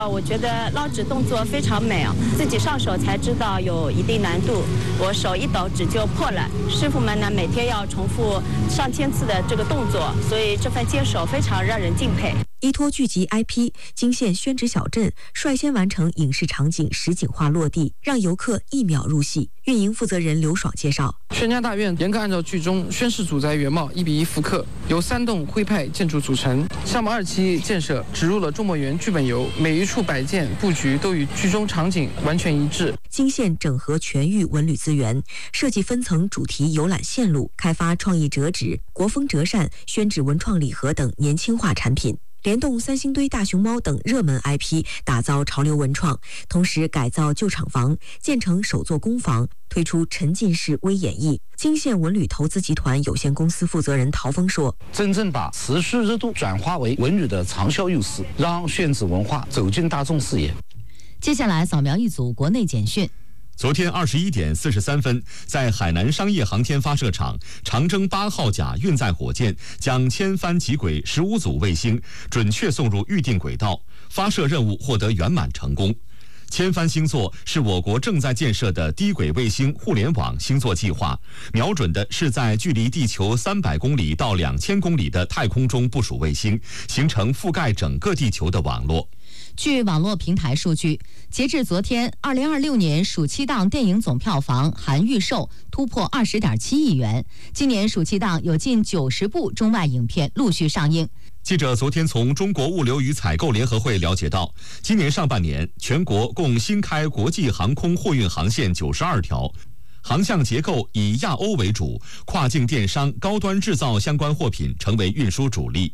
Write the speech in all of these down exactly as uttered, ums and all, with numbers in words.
我觉得捞纸动作非常美啊，自己上手才知道有一定难度。我手一抖，纸就破了。师傅们呢，每天要重复上千次的这个动作，所以这份坚守非常让人敬佩。 依托剧集 I P， 惊现宣纸小镇率先完成影视场景实景化落地，让游客一秒入戏。运营负责人刘爽介绍， 宣家大院严格按照剧中宣氏祖宅原貌一比一复刻，由三栋徽派建筑组成。项目二期建设植入了中墨园剧本游，每一处摆件布局都与剧中场景完全一致。 惊现整合全域文旅资源，设计分层主题游览线路，开发创意折纸、国风折扇、宣纸文创礼盒等年轻化产品。联动三星堆大熊猫等热门 I P， 打造潮流文创，同时改造旧厂房，建成首座工坊，推出沉浸式微演绎。惊现文旅投资集团有限公司负责人陶峰说：“ 真正把持续热度转化为文旅的长效优势，让宣纸文化走进大众视野。” 接下来扫描一组国内简讯。 昨天二十一点四十三分，在海南商业航天发射场，长征八号甲运载火箭将千帆极轨十五组卫星准确送入预定轨道，发射任务获得圆满成功。千帆星座是我国正在建设的低轨卫星互联网星座计划，瞄准的是在距离地球三百公里到两千公里的太空中部署卫星，形成覆盖整个地球的网络。 据网络平台数据，截至昨天，二零二六年暑期档电影总票房含预售突破二十点七亿元。今年暑期档有近九十部中外影片陆续上映。 记者昨天从中国物流与采购联合会了解到，今年上半年全国共新开国际航空货运航线九十二条，航向结构以亚欧为主，跨境电商、高端制造相关货品成为运输主力。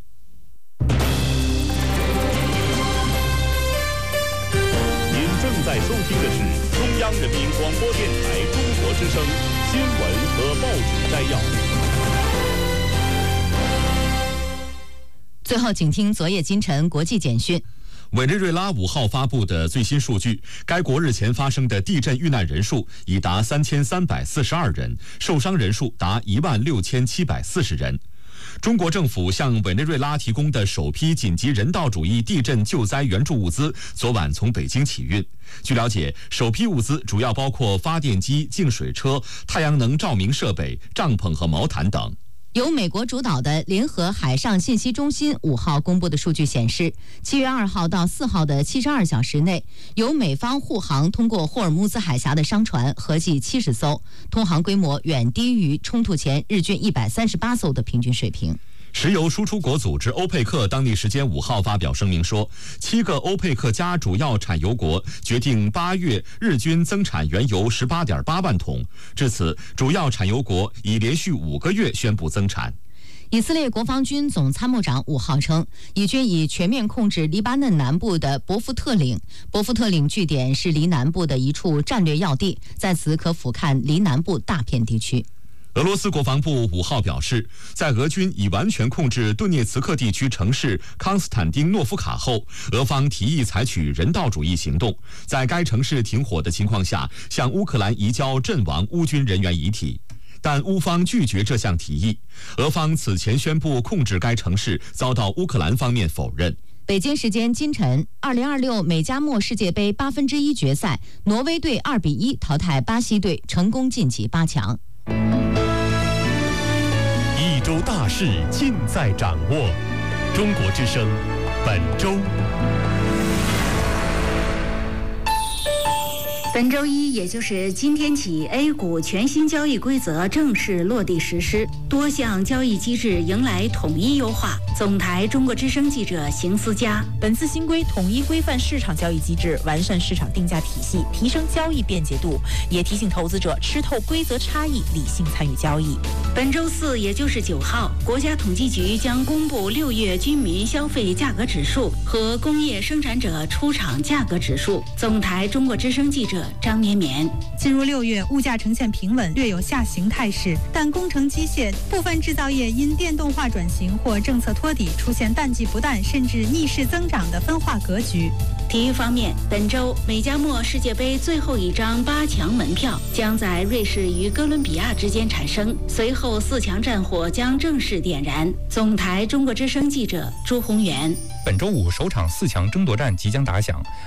正在收听的是中央人民广播电台中国之声新闻和报纸摘要。 最后，请听昨夜今晨国际简讯。 委内瑞拉五号发布的最新数据，该国日前发生的地震遇难人数已达三千三百四十二人，受伤人数达一万六千七百四十人。中国政府向委内瑞拉提供的首批紧急人道主义地震救灾援助物资，昨晚从北京起运。据了解，首批物资主要包括发电机、净水车、太阳能照明设备、帐篷和毛毯等。 由美国主导的联合海上信息中心五号公布的数据显示，七月二号到四号的七十二小时内，由美方护航通过霍尔木兹海峡的商船合计七十艘，通航规模远低于冲突前日均一百三十八艘的平均水平。 石油输出国组织欧佩克当地时间五号发表声明说，七个欧佩克加主要产油国决定八月日均增产原油十八点八万桶。至此，主要产油国已连续五个月宣布增产。 以色列国防军总参谋长五号称，以军已全面控制黎巴嫩南部的伯夫特岭。伯夫特岭据点是黎南部的一处战略要地，在此可俯瞰黎南部大片地区。 俄罗斯国防部五号表示，在俄军已完全控制顿涅茨克地区城市康斯坦丁诺夫卡后，俄方提议采取人道主义行动，在该城市停火的情况下，向乌克兰移交阵亡乌军人员遗体。但乌方拒绝这项提议。俄方此前宣布控制该城市，遭到乌克兰方面否认。 北京时间今晨，二零二六美加墨世界杯八分之一决赛，挪威队二比一淘汰巴西队，成功晋级八强。 一周大事尽在掌握，中国之声本周。 本周一，也就是今天起 ，A 股全新交易规则正式落地实施，多项交易机制迎来统一优化。总台中国之声记者邢思佳。 本次新规统一规范市场交易机制，完善市场定价体系，提升交易便捷度，也提醒投资者吃透规则差异，理性参与交易。 本周四，也就是九号，国家统计局将公布六月居民消费价格指数和工业生产者出厂价格指数。总台中国之声记者张绵绵。 进入六月，物价呈现平稳，略有下行态势，但工程机械部分制造业因电动化转型或政策托底，出现淡季不淡甚至逆势增长的分化格局。 体育方面，本周美加墨世界杯最后一张八强门票将在瑞士与哥伦比亚之间产生，随后四强战火将正式点燃。总台中国之声记者朱宏元。 本周五首场四强争夺战即将打响，